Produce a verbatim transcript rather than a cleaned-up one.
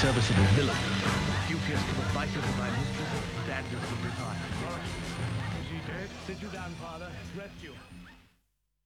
serviceable villain, duteous to the vices of my mistress, standards of retire. Is he dead? Sit you down, father. Rest you.